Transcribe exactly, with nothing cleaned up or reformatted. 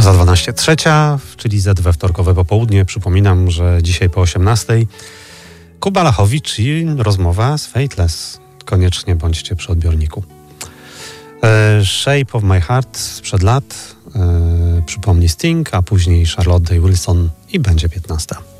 za dwanaście trzecia, czyli Z we wtorkowe popołudnie. Przypominam, że dzisiaj po osiemnastej Kuba Lachowicz i rozmowa z Faithless. Koniecznie bądźcie przy odbiorniku. E, Shape of My Heart sprzed lat, e, przypomni Sting, a później Charlotte Day Wilson i będzie piętnasta.